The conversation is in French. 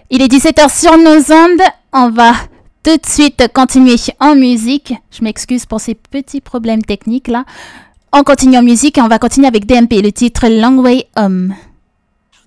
Il est 17h sur nos ondes. On va tout de suite continuer en musique. Je m'excuse pour ces petits problèmes techniques là. On continue en musique et on va continuer avec DMP, le titre Long Way Home.